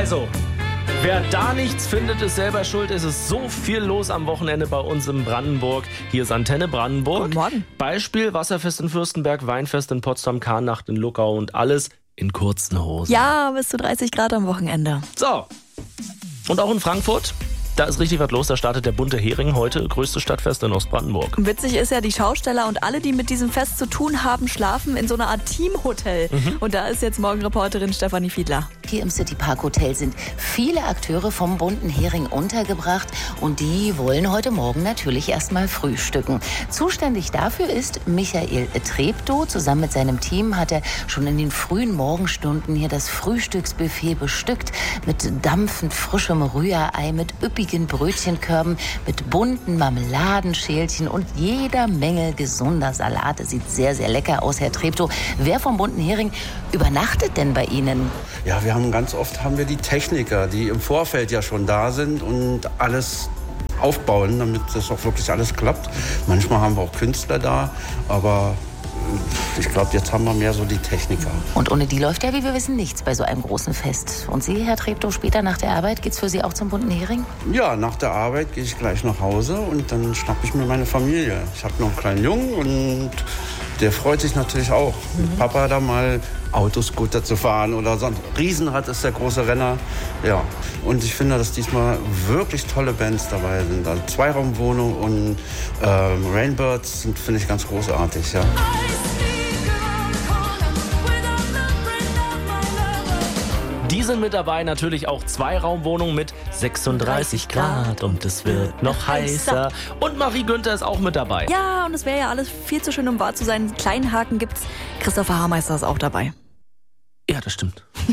Also, wer da nichts findet, ist selber schuld. Es ist so viel los am Wochenende bei uns in Brandenburg. Hier ist Antenne Brandenburg. Guten Morgen. Beispiel: Wasserfest in Fürstenberg, Weinfest in Potsdam, Karnacht in Luckau und alles in kurzen Hosen. Ja, bis zu 30 Grad am Wochenende. So. Und auch in Frankfurt, da ist richtig was los. Da startet der Bunte Hering heute, größtes Stadtfest in Ostbrandenburg. Witzig ist ja, die Schausteller und alle, die mit diesem Fest zu tun haben, schlafen in so einer Art Teamhotel. Und da ist jetzt Morgenreporterin Stefanie Fiedler. Hier im City Park Hotel sind viele Akteure vom Bunten Hering untergebracht und die wollen heute Morgen natürlich erstmal frühstücken. Zuständig dafür ist Michael Treptow. Zusammen mit seinem Team hat er schon in den frühen Morgenstunden hier das Frühstücksbuffet bestückt mit dampfend frischem Rührei, mit üppigen Brötchenkörben, mit bunten Marmeladenschälchen und jeder Menge gesunder Salate. Sieht sehr, sehr lecker aus, Herr Treptow. Wer vom Bunten Hering übernachtet denn bei Ihnen? Ja, ganz oft haben wir die Techniker, die im Vorfeld ja schon da sind und alles aufbauen, damit das auch wirklich alles klappt. Manchmal haben wir auch Künstler da, aber ich glaube, jetzt haben wir mehr so die Techniker. Und ohne die läuft ja, wie wir wissen, nichts bei so einem großen Fest. Und Sie, Herr Treptow, später nach der Arbeit, geht's für Sie auch zum Bunten Hering? Ja, nach der Arbeit gehe ich gleich nach Hause und dann schnappe ich mir meine Familie. Ich habe noch einen kleinen Jungen und der freut sich natürlich auch, mit Papa da mal Autoscooter zu fahren oder so. Ein Riesenrad ist der große Renner. Ja. Und ich finde, dass diesmal wirklich tolle Bands dabei sind. Also Zweiraumwohnung und Rainbirds sind, finde ich, ganz großartig. Ja. Die sind mit dabei, natürlich auch Zweiraumwohnung mit 36 Grad und es wird noch heißer. Und Marie Günther ist auch mit dabei. Ja, und es wäre ja alles viel zu schön, um wahr zu sein. Einen kleinen Haken gibt's. Christopher Haarmeister ist auch dabei. Ja, das stimmt.